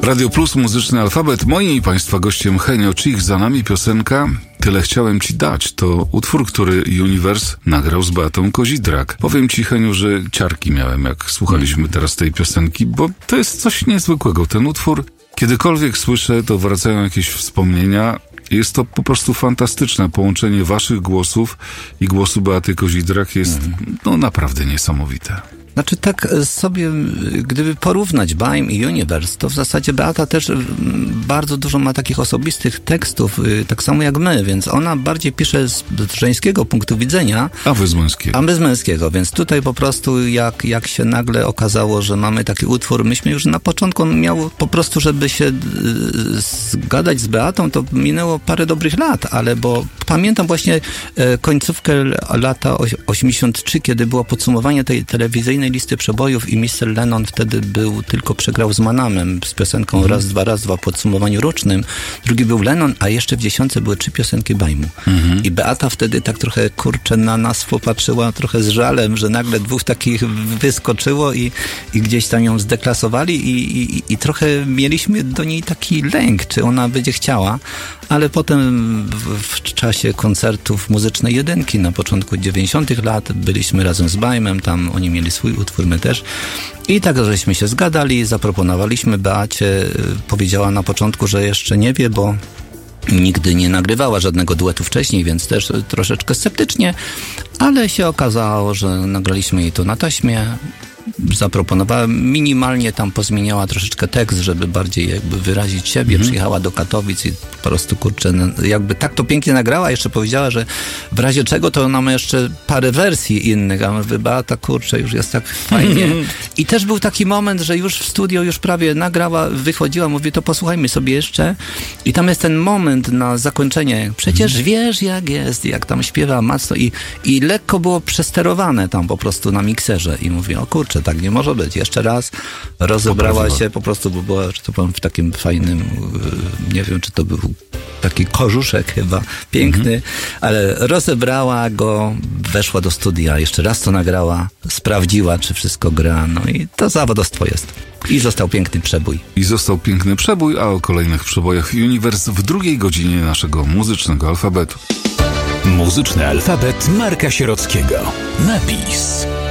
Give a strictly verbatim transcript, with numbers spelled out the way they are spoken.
Radio Plus, Muzyczny Alfabet. Moim i Państwa gościem Henio Cich. Za nami piosenka Tyle chciałem Ci dać. To utwór, który Universe nagrał z Beatą Kozidrak. Powiem Ci, Heniu, że ciarki miałem, jak słuchaliśmy teraz tej piosenki, bo to jest coś niezwykłego. Ten utwór, kiedykolwiek słyszę, to wracają jakieś wspomnienia. Jest to po prostu fantastyczne. Połączenie waszych głosów i głosu Beaty Kozidrak jest mm. no naprawdę niesamowite. Znaczy tak sobie, gdyby porównać Baim i Universe, to w zasadzie Beata też bardzo dużo ma takich osobistych tekstów, tak samo jak my, więc ona bardziej pisze z żeńskiego punktu widzenia. A wy z męskiego. A my z męskiego, więc tutaj po prostu jak, jak się nagle okazało, że mamy taki utwór, myśmy już na początku miał po prostu, żeby się zgadać z Beatą, to minęło parę dobrych lat, ale bo pamiętam właśnie końcówkę lata osiemdziesiąt trzy, kiedy było podsumowanie tej telewizyjnej listy przebojów i mister Lennon wtedy był, tylko przegrał z Manamem z piosenką mm. raz, dwa, raz, dwa w podsumowaniu rocznym. Drugi był Lennon, a jeszcze w dziesiątce były trzy piosenki Baimu. Mm-hmm. I Beata wtedy tak trochę, kurczę, na nas popatrzyła trochę z żalem, że nagle dwóch takich wyskoczyło i, i gdzieś tam ją zdeklasowali i, i, i trochę mieliśmy do niej taki lęk, czy ona będzie chciała, ale potem w, w czasie koncertów Muzycznej Jedynki na początku dziewięćdziesiątych lat byliśmy razem z Baimem, tam oni mieli swój utwór, my też. I tak, żeśmy się zgadali, zaproponowaliśmy Beacie, powiedziała na początku, że jeszcze nie wie, bo nigdy nie nagrywała żadnego duetu wcześniej, więc też troszeczkę sceptycznie, ale się okazało, że nagraliśmy jej to na taśmie. Zaproponowała, minimalnie tam pozmieniała troszeczkę tekst, żeby bardziej jakby wyrazić siebie. Mhm. Przyjechała do Katowic i po prostu, kurczę, jakby tak to pięknie nagrała, jeszcze powiedziała, że w razie czego to ona ma jeszcze parę wersji innych, a mówię, Beata, kurczę, już jest tak fajnie. I też był taki moment, że już w studio już prawie nagrała, wychodziła, mówię, to posłuchajmy sobie jeszcze. I tam jest ten moment na zakończenie. Przecież mhm. wiesz, jak jest, jak tam śpiewa mocno i, i lekko było przesterowane tam po prostu na mikserze. I mówię, o kurczę, tak nie może być. Jeszcze raz rozebrała Poprawiła. się, po prostu bo była, że to powiem, w takim fajnym, nie wiem, czy to był taki korzuszek chyba, piękny, mm-hmm. ale rozebrała go, weszła do studia, jeszcze raz to nagrała, sprawdziła, czy wszystko gra, no i to zawodowstwo jest. I został piękny przebój. I został piękny przebój, a o kolejnych przebojach Universe w drugiej godzinie naszego muzycznego alfabetu. Muzyczny alfabet Marka Sierockiego. Napis.